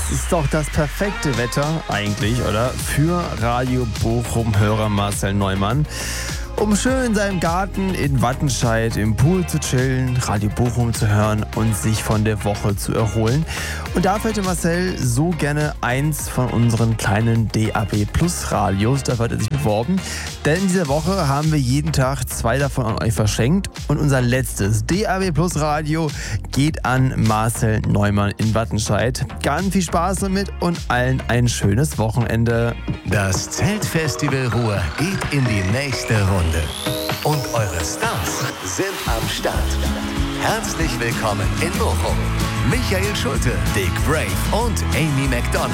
ist doch das perfekte Wetter eigentlich, oder? Für Radio Bochum-Hörer Marcel Neumann. Um schön in seinem Garten in Wattenscheid im Pool zu chillen, Radio Bochum zu hören und sich von der Woche zu erholen. Und dafür hätte Marcel so gerne eins von unseren kleinen DAB Plus Radios. Dafür hat er sich beworben. Denn in dieser Woche haben wir jeden Tag 2 davon an euch verschenkt. Und unser letztes DAB Plus Radio geht an Marcel Neumann in Wattenscheid. Ganz viel Spaß damit und allen ein schönes Wochenende. Das Zeltfestival Ruhr geht in die nächste Runde. Und eure Stars sind am Start. Herzlich willkommen in Bochum. Michael Schulte, Dick Brave und Amy McDonald.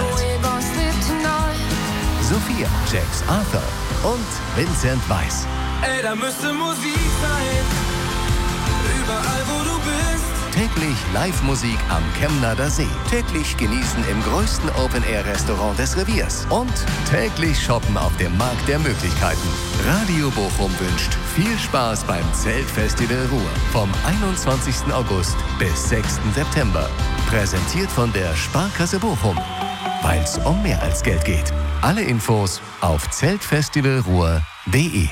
Sophia, James Arthur und Vincent Weiss. Ey, da müsste Musik sein. Überall, wo du bist. Täglich Live-Musik am Chemnader See. Täglich genießen im größten Open-Air-Restaurant des Reviers. Und täglich shoppen auf dem Markt der Möglichkeiten. Radio Bochum wünscht viel Spaß beim Zeltfestival Ruhr. Vom 21. August bis 6. September. Präsentiert von der Sparkasse Bochum. Weil's um mehr als Geld geht. Alle Infos auf zeltfestivalruhr.de.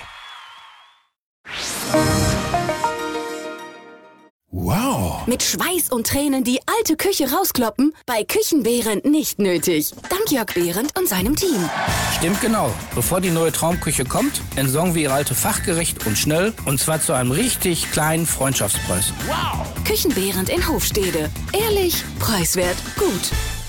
Wow! Mit Schweiß und Tränen die alte Küche rauskloppen? Bei Küchenbehrendt nicht nötig. Dank Jörg Behrendt und seinem Team. Stimmt genau. Bevor die neue Traumküche kommt, entsorgen wir ihre alte fachgerecht und schnell. Und zwar zu einem richtig kleinen Freundschaftspreis. Wow! Küchenbehrendt in Hofstede. Ehrlich, preiswert, gut.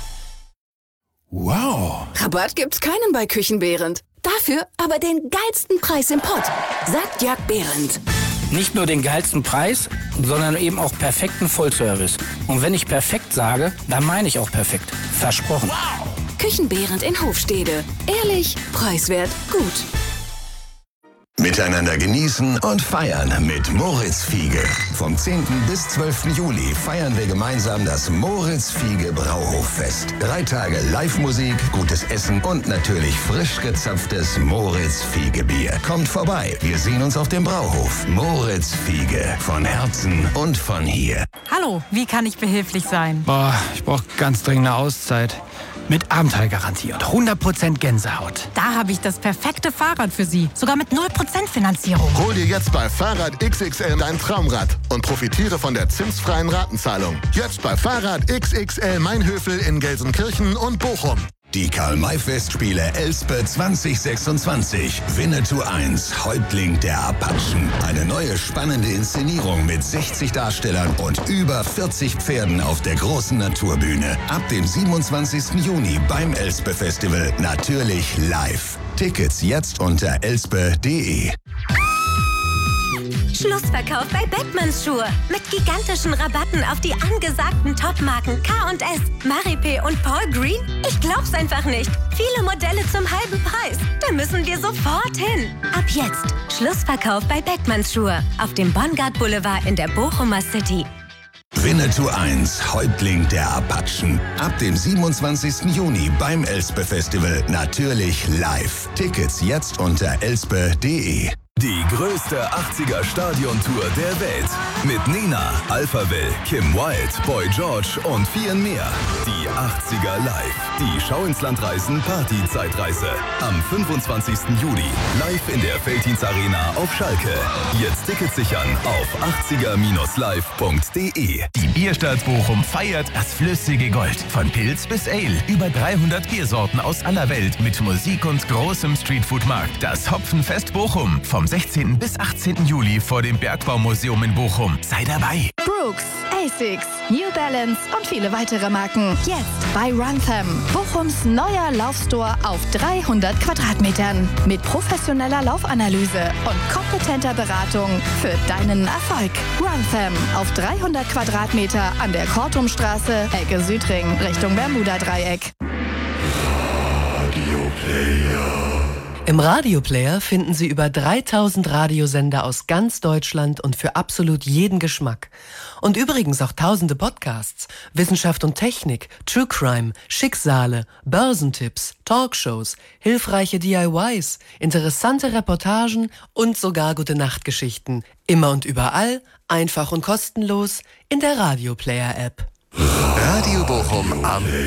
Wow! Rabatt gibt's keinen bei Küchenbehrendt. Dafür aber den geilsten Preis im Pott, sagt Jörg Behrendt. Nicht nur den geilsten Preis, sondern eben auch perfekten Vollservice. Und wenn ich perfekt sage, dann meine ich auch perfekt. Versprochen. Wow. Küchenbehrendt in Hofstede. Ehrlich, preiswert, gut. Miteinander genießen und feiern mit Moritz Fiege. Vom 10. bis 12. Juli feiern wir gemeinsam das Moritz Fiege Brauhoffest. 3 Tage Live-Musik, gutes Essen und natürlich frisch gezapftes Moritz Fiege Bier. Kommt vorbei, wir sehen uns auf dem Brauhof. Moritz Fiege, von Herzen und von hier. Hallo, wie kann ich behilflich sein? Ich brauche ganz dringend eine Auszeit. Mit Abenteuergarantie und 100% Gänsehaut. Da habe ich das perfekte Fahrrad für Sie. Sogar mit 0% Finanzierung. Hol dir jetzt bei Fahrrad XXL dein Traumrad und profitiere von der zinsfreien Ratenzahlung. Jetzt bei Fahrrad XXL Mainhövel in Gelsenkirchen und Bochum. Die Karl-May-Festspiele Elspe 2026. Winnetou 1, Häuptling der Apachen. Eine neue spannende Inszenierung mit 60 Darstellern und über 40 Pferden auf der großen Naturbühne. Ab dem 27. Juni beim Elspe-Festival. Natürlich live. Tickets jetzt unter elspe.de. Schlussverkauf bei Beckmanns Schuhe. Mit gigantischen Rabatten auf die angesagten Topmarken K&S, Maripé und Paul Green. Ich glaub's einfach nicht. Viele Modelle zum halben Preis. Da müssen wir sofort hin. Ab jetzt Schlussverkauf bei Beckmanns Schuhe. Auf dem Bongard Boulevard in der Bochumer City. Winnetou 1, Häuptling der Apachen. Ab dem 27. Juni beim Elspe-Festival. Natürlich live. Tickets jetzt unter elspe.de. Die größte 80er-Stadiontour der Welt. Mit Nena, Alphaville, Kim Wilde, Boy George und vielen mehr. Die 80er live. Die Schau ins Land reisen Party-Zeitreise. Am 25. Juli. Live in der Veltins Arena auf Schalke. Jetzt Tickets sichern auf 80er-live.de. Die Bierstadt Bochum feiert das flüssige Gold. Von Pilz bis Ale. Über 300 Biersorten aus aller Welt mit Musik und großem Streetfood-Markt. Das Hopfenfest Bochum. Vom 16. bis 18. Juli vor dem Bergbaumuseum in Bochum. Sei dabei. Brooks, Asics, New Balance und viele weitere Marken. Jetzt bei Runtham. Bochums neuer Laufstore auf 300 Quadratmetern. Mit professioneller Laufanalyse und kompetenter Beratung für deinen Erfolg. Runtham auf 300 Quadratmeter an der Kortumstraße, Ecke Südring, Richtung Bermuda-Dreieck. Im Radioplayer finden Sie über 3000 Radiosender aus ganz Deutschland und für absolut jeden Geschmack. Und übrigens auch tausende Podcasts, Wissenschaft und Technik, True Crime, Schicksale, Börsentipps, Talkshows, hilfreiche DIYs, interessante Reportagen und sogar Gute-Nacht-Geschichten. Immer und überall, einfach und kostenlos in der Radioplayer-App. Radio Bochum am